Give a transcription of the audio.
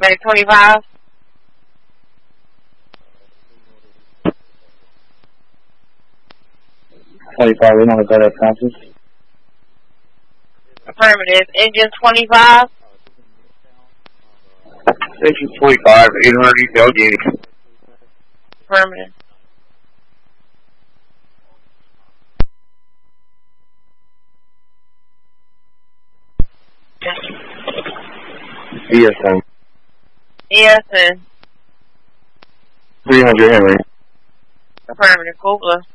Medic 25. We want to go to Francis. Affirmative. Engine 25. Engine 25, 800 ELD. Affirmative. ESN. ESN. 300 Henry. Affirmative. Cool blue.